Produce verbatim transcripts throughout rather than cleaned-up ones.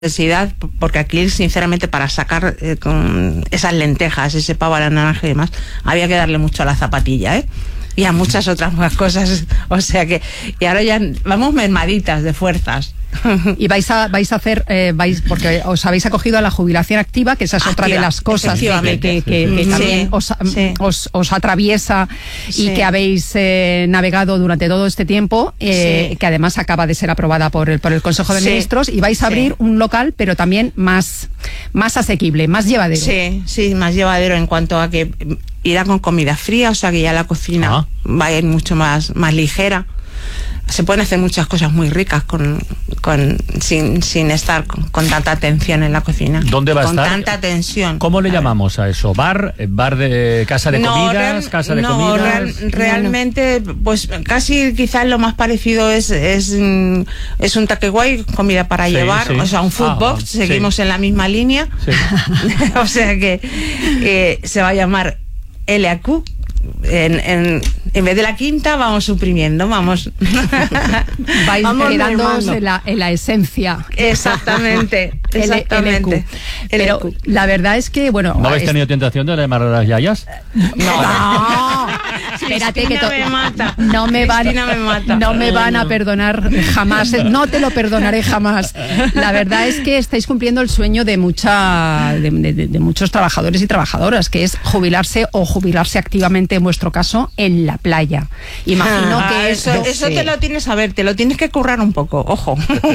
necesidad, porque aquí sinceramente para sacar eh, con esas lentejas, ese pavo a la naranja y demás, había que darle mucho a la zapatilla, ¿eh? Y a muchas otras más cosas, o sea que, y ahora ya vamos mermaditas de fuerzas. Y vais a vais a hacer, eh, vais porque os habéis acogido a la jubilación activa, que esa es otra activa, de las cosas que, que, que, que, que sí, también os, sí. os, os atraviesa y sí. que habéis eh, navegado durante todo este tiempo, eh, sí. que además acaba de ser aprobada por el, por el Consejo de sí. Ministros, y vais a abrir sí. un local, pero también más, más asequible, más llevadero. Sí, sí, más llevadero en cuanto a que irá con comida fría, o sea que ya la cocina ah. va a ir mucho más, más ligera. Se pueden hacer muchas cosas muy ricas con, con sin, sin estar con, con tanta atención en la cocina. ¿Dónde va a con estar? Con tanta tensión. ¿Cómo le a llamamos ver. a eso? ¿Bar? ¿Bar de casa de no, comidas? Real, ¿Casa de no, comidas? Real, realmente, pues casi quizás lo más parecido es, es, es un takeaway, comida para sí, llevar, sí. o sea, un food ah, box, sí. seguimos en la misma línea. Sí. O sea que eh, se va a llamar L A Q. En, en, en vez de la quinta vamos suprimiendo, vamos vais quedándoos en la, en la esencia. Exactamente, exactamente. Pero L Q. La verdad es que, bueno... ¿No habéis tenido tentación de llamar a las yayas? No, no. Espérate que me mata. No me van, me mata. no me van a perdonar jamás. No te lo perdonaré jamás. La verdad es que estáis cumpliendo el sueño de mucha, de, de, de muchos trabajadores y trabajadoras, que es jubilarse o jubilarse activamente, en vuestro caso, en la playa. Imagino ah, que eso, eso, eso sí. te lo tienes a ver, te lo tienes que currar un poco, ojo.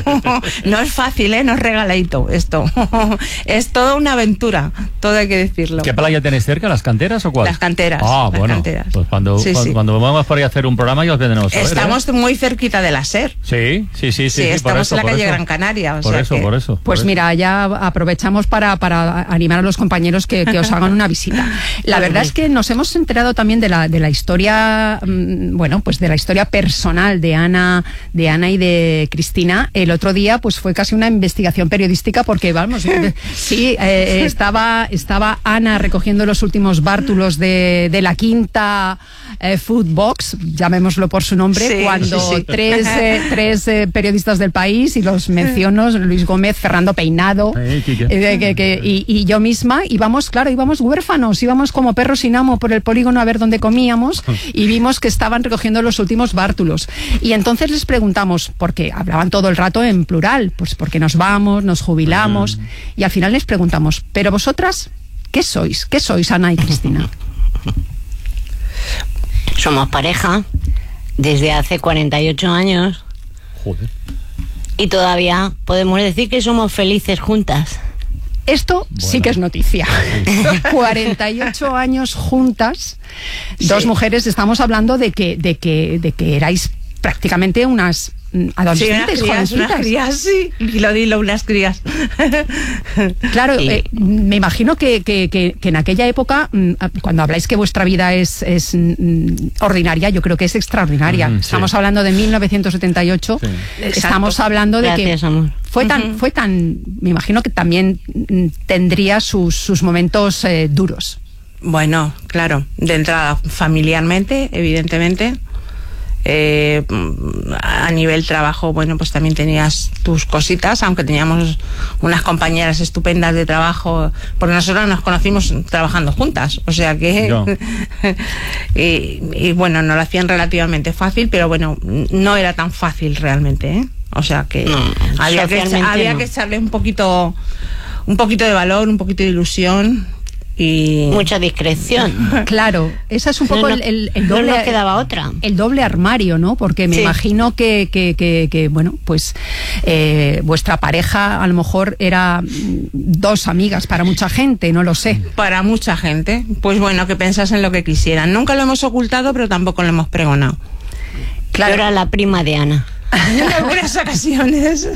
No es fácil, ¿eh? No es regaladito esto. Es toda una aventura, todo hay que decirlo. ¿Qué playa tenéis cerca? ¿Las Canteras o cuál? Las Canteras. Ah, las bueno. Canteras. Pues cuando, sí, cuando, sí. cuando vamos por ahí a hacer un programa ya os vendremos a ver. Estamos ¿eh? muy cerquita de la SER. Sí, sí, sí. Sí, sí, sí estamos eso, en la calle eso. Gran Canaria. O por, sea eso, que... por eso, Pues por mira, ya aprovechamos para, para animar a los compañeros que, que os hagan una visita. La verdad es que nos hemos enterado también de la, de la historia, bueno, pues de la historia personal de Ana, de Ana y de Cristina. El otro día, pues fue casi una investigación periodística, porque vamos, sí, eh, estaba, estaba Ana recogiendo los últimos bártulos de, de la quinta eh, Food Box, llamémoslo por su nombre, sí, cuando sí, sí. tres, eh, tres eh, periodistas del país, y los menciono, Luis Gómez, Fernando Peinado, eh, que, que, y, y yo misma, íbamos, claro, íbamos huérfanos, íbamos como perros sin amo por el polígono a ver dónde comíamos, y vimos que estaban recogiendo los últimos bártulos. Y entonces les preguntamos, porque hablaban todo el rato en plural, pues porque nos vamos, nos jubilamos, y al final les preguntamos, ¿pero vosotras qué sois? ¿Qué sois, Ana y Cristina? Somos pareja desde hace cuarenta y ocho años. Joder. Y todavía podemos decir que somos felices juntas. Esto bueno. sí que es noticia. cuarenta y ocho años juntas, sí. dos mujeres. Estamos hablando de que, de que, de que erais prácticamente unas adolescentes, sí, unas crías, unas crías, sí, dilo, dilo, unas crías. Claro, sí. eh, me imagino que, que, que, que en aquella época, cuando habláis que vuestra vida es, es ordinaria, yo creo que es extraordinaria. Mm, Estamos sí. hablando de mil novecientos setenta y ocho. Sí. Estamos hablando de Gracias, que amor. fue tan, uh-huh. fue tan, me imagino que también tendría sus, sus momentos eh, duros. Bueno, claro, de entrada familiarmente, evidentemente. Eh, a nivel trabajo, bueno, pues también tenías tus cositas, aunque teníamos unas compañeras estupendas de trabajo, porque nosotros nos conocimos trabajando juntas, o sea que y, y bueno, nos lo hacían relativamente fácil, pero bueno, no era tan fácil realmente, ¿eh? O sea que no, había que había no. que echarle un poquito un poquito de valor, un poquito de ilusión. Y mucha discreción. Claro, esa es un poco no, no, el, el doble. No nos quedaba otra. El doble armario, ¿no? Porque me sí. imagino que, que, que, que, bueno, pues eh, vuestra pareja a lo mejor era dos amigas para mucha gente, no lo sé. Para mucha gente. Pues bueno, que pensasen lo que quisieran. Nunca lo hemos ocultado, pero tampoco lo hemos pregonado. Claro, yo era la prima de Ana. En algunas ocasiones.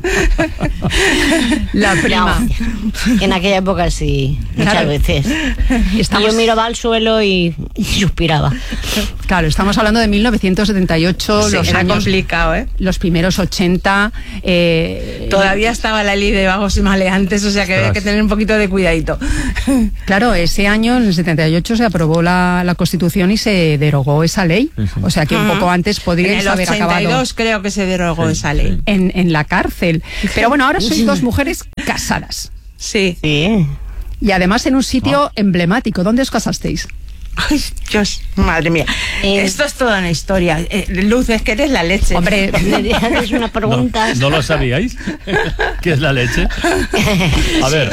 La prima. No, en aquella época sí, muchas claro. veces. Estamos... Yo miraba al suelo y, y suspiraba. Claro, estamos hablando de mil novecientos setenta y ocho, sí, los era años complicado, ¿eh? Los primeros ochenta. Eh, Todavía estaba la ley de vagos y maleantes, o sea que había que tener un poquito de cuidadito. Claro, ese año, en el setenta y ocho, se aprobó la, la Constitución y se derogó esa ley. Sí, sí. O sea que uh-huh. un poco antes podríais haber acabado. En el ochenta y dos creo que se derogó sí, esa ley. En, en la cárcel. Pero bueno, ahora sois dos mujeres. mujeres casadas. Sí. Sí. Y además en un sitio emblemático. ¿Dónde os casasteis? Ay, Dios, madre mía. Eh, Esto es toda una historia. Eh, Luz, es que eres la leche. Hombre, Me haces una pregunta. ¿No, ¿no lo sabíais? ¿Qué es la leche? A ver.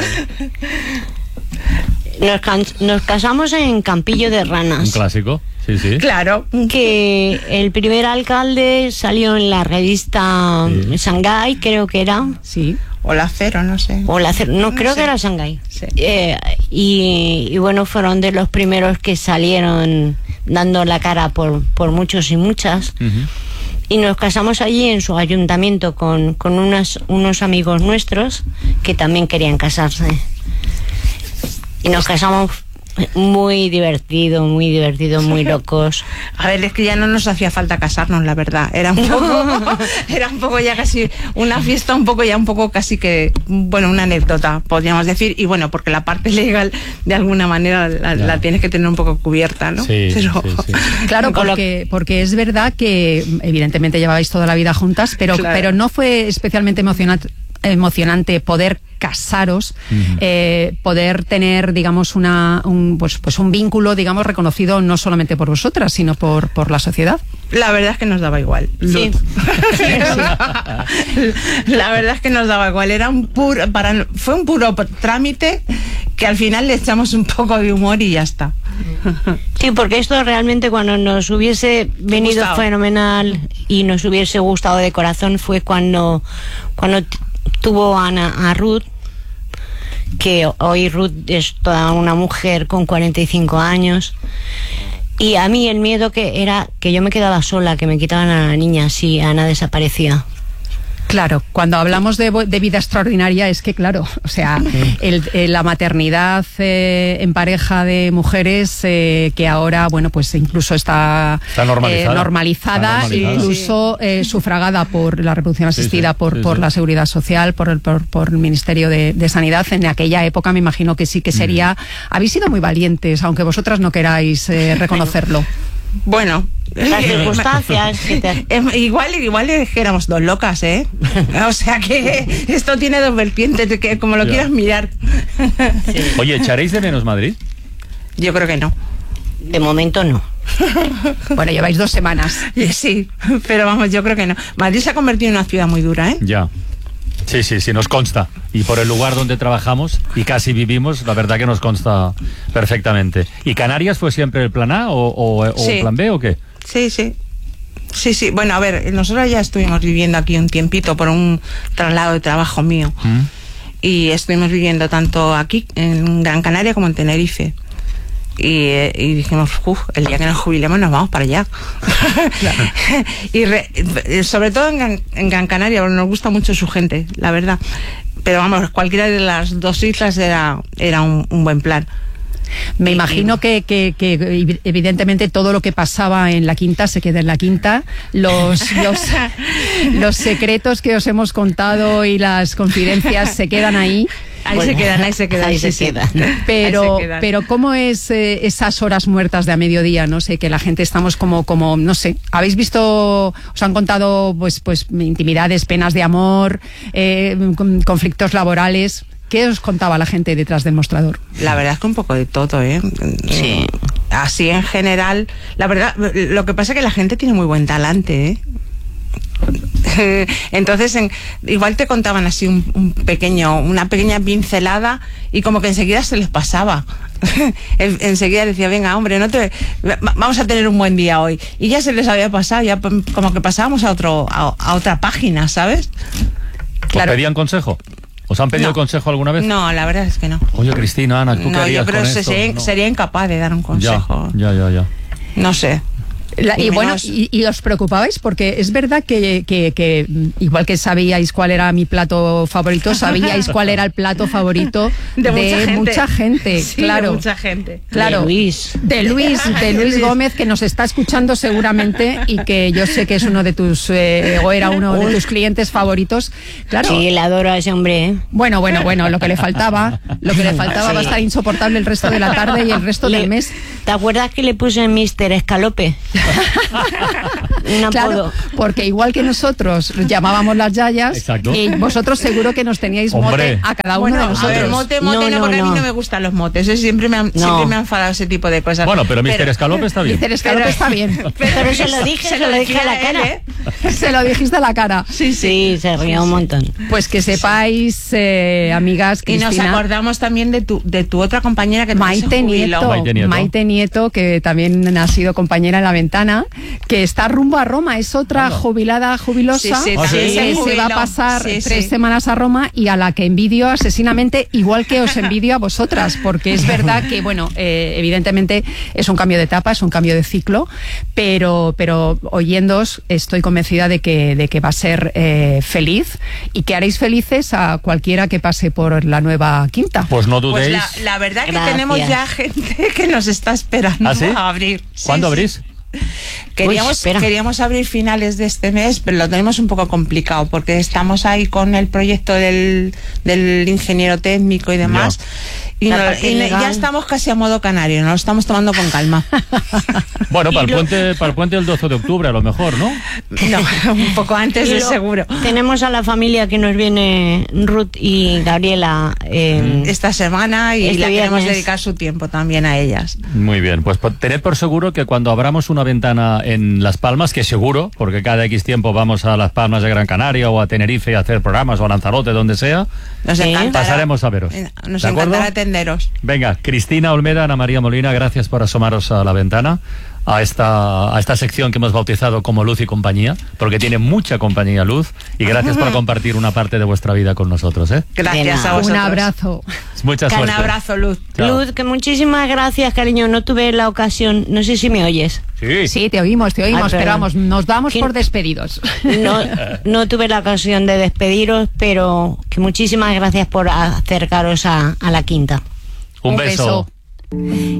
Nos, can- nos casamos en Campillo de Un Ranas. clásico, sí, sí. Claro. Que el primer alcalde salió en la revista Sí. Shanghái, creo que era. sí. O la cero, no sé. O la, no, No creo sé. que era Shanghái. Sí. Eh, y, y bueno, fueron de los primeros que salieron dando la cara por, por muchos y muchas. Ujú. Y nos casamos allí en su ayuntamiento con, con unas, unos amigos nuestros que también querían casarse. Y nos casamos muy divertido, muy divertido, muy locos. A ver, es que ya no nos hacía falta casarnos, la verdad. Era un poco, era un poco ya casi una fiesta, un poco ya un poco casi que, bueno, una anécdota, podríamos decir. Y bueno, porque la parte legal, de alguna manera, la, Ya. la tienes que tener un poco cubierta, ¿no? Sí, Pero- sí, sí. Claro, Con lo- porque, porque es verdad que evidentemente llevabais toda la vida juntas, pero, Claro. pero no fue especialmente emocionante, emocionante poder casaros, Ujú. eh, poder tener, digamos, una, un, pues, pues un vínculo, digamos, reconocido no solamente por vosotras, sino por, por la sociedad. La verdad es que nos daba igual. Sí. Luz. La verdad es que nos daba igual. Era un puro, para, fue un puro trámite que al final le echamos un poco de humor y ya está. Sí, porque esto realmente cuando nos hubiese venido Gustado. fenomenal y nos hubiese gustado de corazón fue cuando, cuando t- tuvo Ana a Ruth, que hoy Ruth es toda una mujer con cuarenta y cinco años. Y a mí el miedo que era que yo me quedaba sola, que me quitaban a la niña si Ana desaparecía. Claro, cuando hablamos de, vo- de vida extraordinaria es que, claro, o sea, el- el- la maternidad eh, en pareja de mujeres eh, que ahora, bueno, pues incluso está, Está normalizada. eh, normalizada, Está normalizada. incluso eh, sufragada por la reproducción Sí, asistida, sí, por, sí, por sí. la Seguridad Social, por el, por, por el Ministerio de, de Sanidad. En aquella época me imagino que sí que sería... Habéis sido muy valientes, aunque vosotras no queráis eh, reconocerlo. Bueno. Las circunstancias que te- Em, igual, igual es que éramos dos locas, ¿eh? O sea que esto tiene dos vertientes, de que como lo Ya. quieras mirar. Oye, ¿echaréis de menos Madrid? Yo creo que no. De momento no. Bueno, lleváis dos semanas. Y Sí, pero vamos, yo creo que no. Madrid se ha convertido en una ciudad muy dura, ¿eh? Ya. Sí, sí, sí, nos consta. Y por el lugar donde trabajamos y casi vivimos, la verdad que nos consta perfectamente. ¿Y Canarias fue siempre el plan A o, o, o Sí. plan B o qué? Sí, sí. Sí, sí. Bueno, a ver, nosotros ya estuvimos viviendo aquí un tiempito por un traslado de trabajo mío. ¿Mm? Y estuvimos viviendo tanto aquí, en Gran Canaria, como en Tenerife. Y, eh, y dijimos, uff, el día que nos jubilemos nos vamos para allá. Y re- eh, sobre todo en Gran, en Gran Canaria, porque nos gusta mucho su gente, la verdad. Pero vamos, cualquiera de las dos islas era, era un, un buen plan. Me imagino que, que, que evidentemente todo lo que pasaba en la quinta se queda en la quinta. Los, los, los secretos que os hemos contado y las confidencias se quedan ahí. Ahí Bueno, se quedan, ahí se quedan. ahí sí, se sí. quedan. Pero, Ahí se quedan. pero ¿cómo es eh, esas horas muertas de a mediodía? No sé, que la gente estamos como, como, no sé, ¿habéis visto, os han contado pues, pues intimidades, penas de amor, eh, con- conflictos laborales? ¿Qué os contaba la gente detrás del mostrador? La verdad es que un poco de todo, ¿eh? Sí. Así en general, la verdad, lo que pasa es que la gente tiene muy buen talante, ¿eh? Entonces, en- igual te contaban así un, un pequeño, una pequeña pincelada y como que enseguida se les pasaba. En- enseguida decía, venga, hombre, no te, va- vamos a tener un buen día hoy. Y ya se les había pasado, ya p- como que pasábamos a otro, a, a otra página, ¿sabes? ¿Os pedían consejo? ¿Os han pedido No. consejo alguna vez? No, la verdad es que no. Oye, Cristina, Ana, ¿tú qué No, yo harías creo con que esto? sería, No. sería incapaz de dar un Ya, consejo. ya, ya, ya. No sé. La- y Y bueno, menos- y, y os preocupabais porque es verdad que, que- que, mm, igual que sabíais cuál era mi plato favorito, sabíais cuál era el plato favorito de, mucha gente, Sí, claro. de mucha gente. Claro. De Luis. De Luis, de Luis Gómez, que nos está escuchando seguramente y que yo sé que es uno de tus, eh, o era uno de tus clientes favoritos. Claro. Sí, le adoro a ese hombre, ¿eh? Bueno, bueno, bueno, lo que le faltaba, lo que le faltaba Sí. va a estar insoportable el resto de la tarde y el resto Le- del mes. ¿Te acuerdas que le puse mister Escalope? Un Claro, apodo. porque igual que nosotros llamábamos las yayas, Exacto. y vosotros seguro que nos teníais Hombre. mote a cada uno Bueno, de a nosotros. ver, mote, mote, No, no, no, porque a mí no. no me gustan los motes. ¿eh? Siempre, me han, No. siempre me han enfadado ese tipo de cosas. Bueno, pero mister Escalope está bien. Mister Escalope está bien. Pero se lo dije, se lo dije a la decía él, cara. ¿eh? Se lo dijiste a la cara. Sí, sí, se rió un montón. Pues que sepáis, eh, amigas, Y nos Cristina, acordamos también de tu, de tu otra compañera que también Maite se jubiló. Nieto, Maite Nieto. Maite Nieto, que también ha sido compañera en La Ventana, que está rumbo a Roma, es otra Anda. jubilada jubilosa, Sí, sí, Ah, también sí. que se jubiló. va a pasar Sí, tres sí. semanas a Roma y a la que envidio asesinamente, igual que os envidio a vosotras, porque es verdad que, bueno, eh, evidentemente es un cambio de etapa, es un cambio de ciclo, pero, pero oyéndoos estoy convencida de que, de que va a ser eh, feliz y que haréis felices a cualquiera que pase por la nueva quinta. Pues no Pues dudéis. la, la verdad que Gracias. tenemos ya gente que nos está esperando ¿Ah, sí? a abrir. Sí, ¿Cuándo sí. abrís? Queríamos, Uy, espera. queríamos abrir finales de este mes, pero lo tenemos un poco complicado porque estamos ahí con el proyecto del, del ingeniero técnico y demás. Y, La no- parte y legal. ya estamos casi a modo canario, nos lo estamos tomando con calma. Bueno, para el, lo- puente, para el puente del doce de octubre a lo mejor, ¿no? No, un poco antes Y de lo- seguro. Tenemos a la familia que nos viene Ruth y Gabriela. eh, Esta semana y Este la queremos viernes. dedicar su tiempo también a ellas. Muy bien, pues po- tened por seguro que cuando abramos una ventana en Las Palmas, que seguro, porque cada X tiempo vamos a Las Palmas de Gran Canaria o a Tenerife a hacer programas o a Lanzarote, donde sea, Nos Sí. encantará. pasaremos a veros. Nos ¿De acuerdo? encantará atenderos. Venga, Cristina Olmeda, Ana María Molina, gracias por asomaros a la ventana, a esta, a esta sección que hemos bautizado como Luz y Compañía, porque tiene mucha compañía Luz, y gracias por compartir una parte de vuestra vida con nosotros, ¿eh? Gracias nada. a vosotros. Un abrazo. Mucha Un suerte. abrazo, Luz. Chao. Luz, que muchísimas gracias, cariño. No tuve la ocasión, no sé si me oyes. Sí. Sí, te oímos, te oímos, Ay, pero perdón. vamos, nos damos ¿Quién- por despedidos. No, no tuve la ocasión de despediros, pero que muchísimas gracias por acercaros a, a la quinta. Un, Un beso. beso.